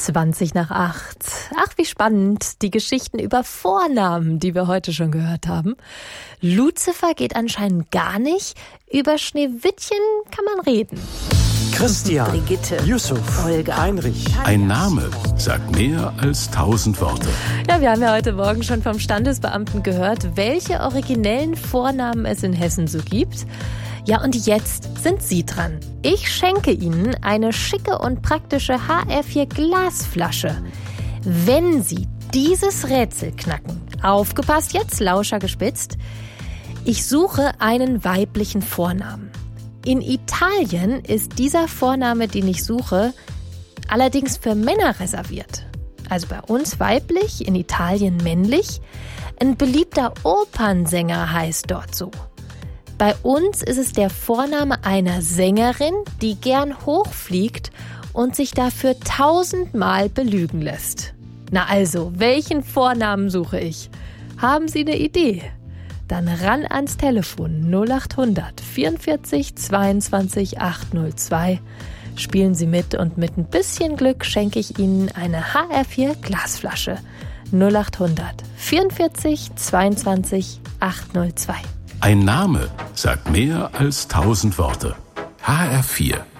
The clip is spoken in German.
7:20. Ach, wie spannend, die Geschichten über Vornamen, die wir heute schon gehört haben. Luzifer geht anscheinend gar nicht. Über Schneewittchen kann man reden. Christian, Brigitte, Yusuf, Olga, Heinrich. Ein Name sagt mehr als 1000 Worte. Ja, wir haben ja heute Morgen schon vom Standesbeamten gehört, welche originellen Vornamen es in Hessen so gibt. Ja, und jetzt sind Sie dran. Ich schenke Ihnen eine schicke und praktische HR4 Glasflasche. Wenn Sie dieses Rätsel knacken, aufgepasst jetzt, Lauscher gespitzt, ich suche einen weiblichen Vornamen. In Italien ist dieser Vorname, den ich suche, allerdings für Männer reserviert. Also bei uns weiblich, in Italien männlich. Ein beliebter Opernsänger heißt dort so. Bei uns ist es der Vorname einer Sängerin, die gern hochfliegt und sich dafür 1000-mal belügen lässt. Na also, welchen Vornamen suche ich? Haben Sie eine Idee? Dann ran ans Telefon 0800 44 22 802. Spielen Sie mit und mit ein bisschen Glück schenke ich Ihnen eine HR4 Glasflasche. 0800 44 22 802. Ein Name sagt mehr als 1000 Worte. HR4